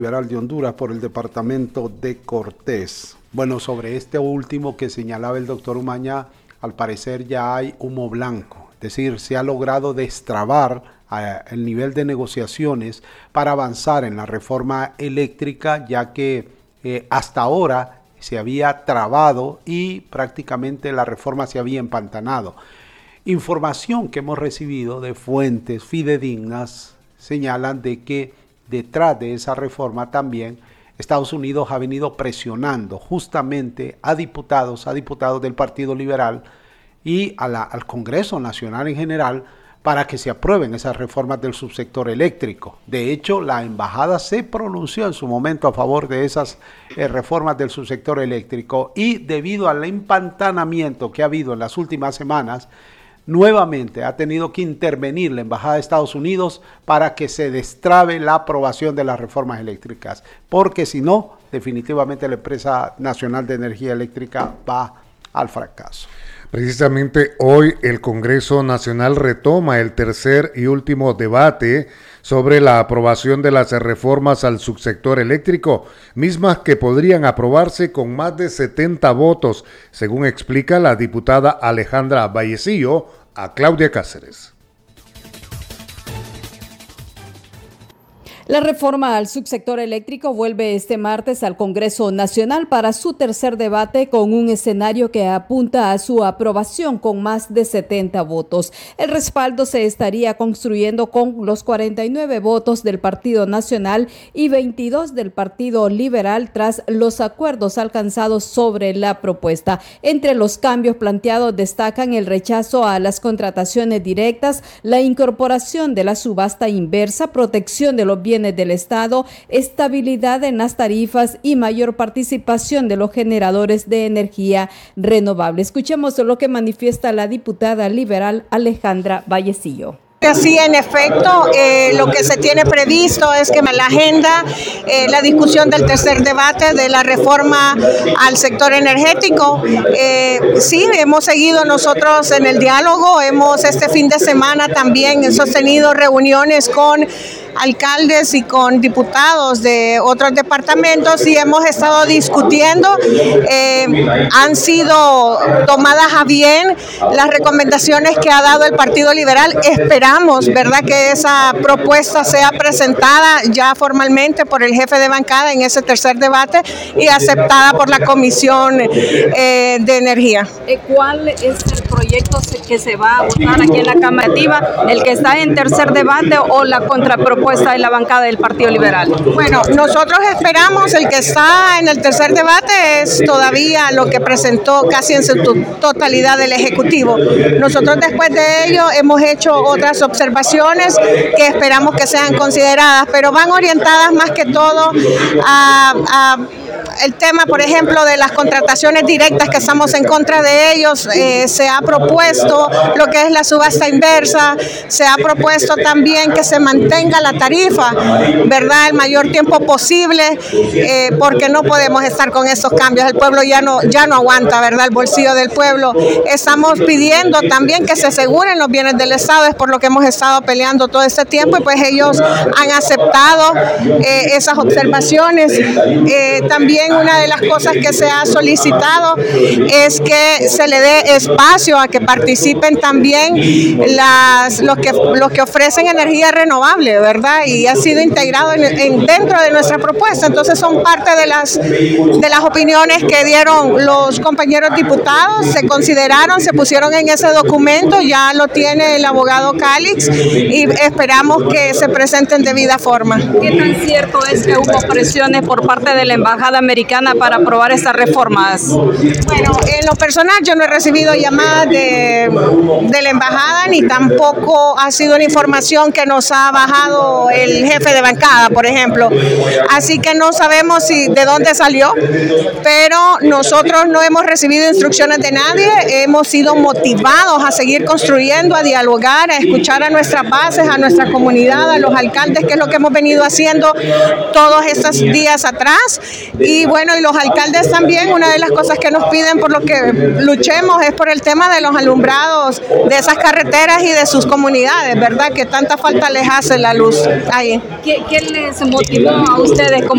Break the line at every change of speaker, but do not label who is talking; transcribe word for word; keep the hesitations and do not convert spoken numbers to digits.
Liberal de Honduras por el departamento de Cortés. Bueno, sobre este último que señalaba el doctor Umaña, al parecer ya hay humo blanco, es decir, se ha logrado destrabar eh, el nivel de negociaciones para avanzar en la reforma eléctrica, ya que eh, hasta ahora se había trabado y prácticamente la reforma se había empantanado. Información que hemos recibido de fuentes fidedignas señalan de que detrás de esa reforma también Estados Unidos ha venido presionando justamente a diputados, a diputados del Partido Liberal y a la, al Congreso Nacional en general para que se aprueben esas reformas del subsector eléctrico. De hecho, la embajada se pronunció en su momento a favor de esas eh, reformas del subsector eléctrico y debido al empantanamiento que ha habido en las últimas semanas, nuevamente ha tenido que intervenir la Embajada de Estados Unidos para que se destrabe la aprobación de las reformas eléctricas, porque si no, definitivamente la empresa nacional de energía eléctrica va al fracaso.
Precisamente hoy el Congreso Nacional retoma el tercer y último debate sobre la aprobación de las reformas al subsector eléctrico, mismas que podrían aprobarse con más de setenta votos, según explica la diputada Alejandra Vallecillo a Claudia Cáceres.
La reforma al subsector eléctrico vuelve este martes al Congreso Nacional para su tercer debate con un escenario que apunta a su aprobación con más de setenta votos. El respaldo se estaría construyendo con los cuarenta y nueve votos del Partido Nacional y veintidós del Partido Liberal tras los acuerdos alcanzados sobre la propuesta. Entre los cambios planteados destacan el rechazo a las contrataciones directas, la incorporación de la subasta inversa, protección de los bienes del Estado, estabilidad en las tarifas y mayor participación de los generadores de energía renovable. Escuchemos lo que manifiesta la diputada liberal Alejandra Vallecillo.
Sí, en efecto, eh, lo que se tiene previsto es que en la agenda eh, la discusión del tercer debate de la reforma al sector energético. Eh, sí, hemos seguido nosotros en el diálogo, hemos este fin de semana también sostenido reuniones con alcaldes y con diputados de otros departamentos y hemos estado discutiendo. Eh, han sido tomadas a bien las recomendaciones que ha dado el Partido Liberal. Esperamos, ¿verdad?, que esa propuesta sea presentada ya formalmente por el jefe de bancada en ese tercer debate y aceptada por la Comisión eh, de Energía.
¿Cuál es el proyecto que se va a votar aquí en la Cámara Legislativa? ¿El que está en tercer debate o la contrapropuesta de la bancada del Partido Liberal?
Bueno, nosotros esperamos el que está en el tercer debate es todavía lo que presentó casi en su totalidad el Ejecutivo. Nosotros después de ello hemos hecho otras observaciones que esperamos que sean consideradas, pero van orientadas más que todo a, a el tema, por ejemplo, de las contrataciones directas, que estamos en contra de ellos. Eh, se ha propuesto lo que es la subasta inversa, se ha propuesto también que se mantenga la tarifa, ¿verdad?, el mayor tiempo posible, eh, porque no podemos estar con esos cambios. El pueblo ya no, ya no aguanta, ¿verdad?, el bolsillo del pueblo. Estamos pidiendo también que se aseguren los bienes del Estado, es por lo que hemos estado peleando todo este tiempo y pues ellos han aceptado eh, esas observaciones. Eh, también una de las cosas que se ha solicitado es que se le dé espacio a que participen también las, los, que, los que ofrecen energía renovable, ¿verdad? Y ha sido integrado en, en, dentro de nuestra propuesta. Entonces son parte de las, de las opiniones que dieron los compañeros diputados, se consideraron, se pusieron en ese documento, ya lo tiene el abogado Calix y esperamos que se presente en debida forma.
¿Qué tan cierto es que hubo presiones por parte de la Embajada Americana para aprobar estas reformas?
Bueno, en lo personal yo no he recibido llamadas de, de la embajada ni tampoco ha sido una información que nos ha bajado el jefe de bancada, por ejemplo. Así que no sabemos si de dónde salió, pero nosotros no hemos recibido instrucciones de nadie, hemos sido motivados a seguir construyendo, a dialogar, a escuchar a nuestras bases, a nuestra comunidad, a los alcaldes, que es lo que hemos venido haciendo todos estos días atrás. Y bueno, y los alcaldes también, una de las cosas que nos piden por lo que luchemos es por el tema de los alumbrados de esas carreteras y de sus comunidades, ¿verdad?, que tanta falta les hace la luz ahí.
¿Qué, qué les motivó a ustedes como